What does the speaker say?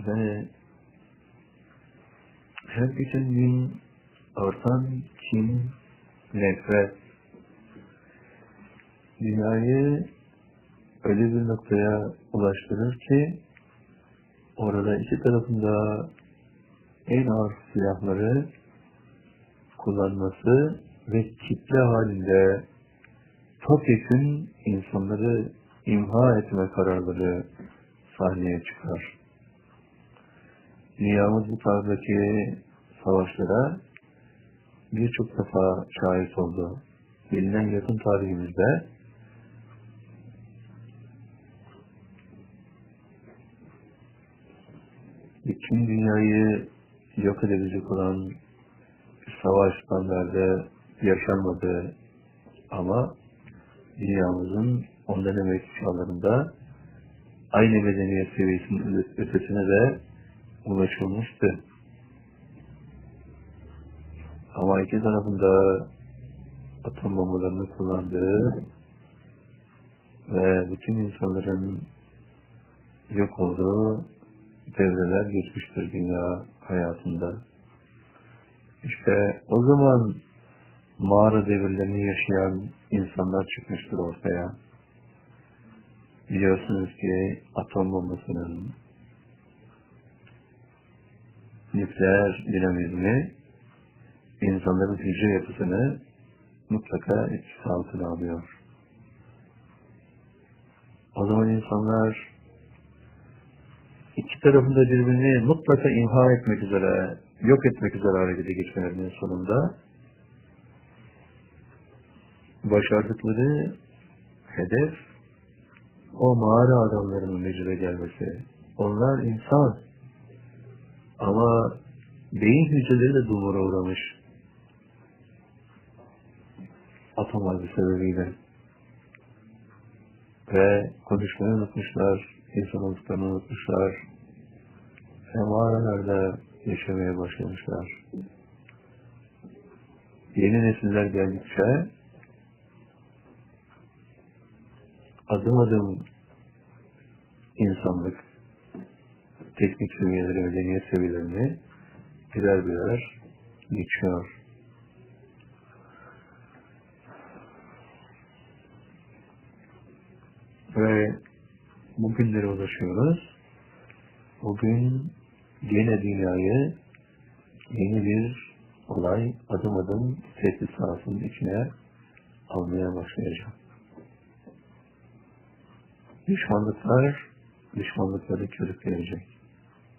Ve her geçen gün artan kin, nefret, dünyayı öyle bir noktaya ulaştırır ki orada iki tarafında en ağır silahları kullanması ve kitle halinde topyekün insanları imha etme kararları sahneye çıkar. Dünyamız bu tarzdaki savaşlara birçok defa şahit oldu. Bilinen yakın tarihimizde bütün dünyayı yok edebilecek olan savaş standardı yaşanmadı ama dünyamızın ondan evvelki çağlarında aynı medeniyet seviyesinin ötesine de ulaşılmıştı. Ama iki tarafında atom bombalarını kullandığı ve bütün insanların yok olduğu devreler geçmiştir dünya hayatında. İşte o zaman mağara devirlerini yaşayan insanlar çıkmıştır ortaya. Biliyorsunuz ki atom bombasının nükleer dinamizmi insanların hücre yapısını mutlaka etkisi altına alıyor. O zaman insanlar iki tarafında birbirini mutlaka imha etmek üzere, yok etmek üzere harekete geçmelerinin sonunda başardıkları hedef o mağara adamlarının meclise gelmesi. Onlar insan ama beyin hücreleri de dumura uğramış atom harbi sebebiyle ve konuşmayı unutmuşlar, insan olduklarını unutmuşlar ve mağaralarda yaşamaya başlamışlar. Yeni nesiller geldikçe adım adım insanlık teknik seviyeleri, medeniyet seviyelerini birer birer geçiyor. Ve bugünlere ulaşıyoruz. Bugün gene dünyayı yeni bir olay adım adım tehdit sahasının içine almaya başlayacak. Düşmanlıklar düşmanlıkları körüklenecek.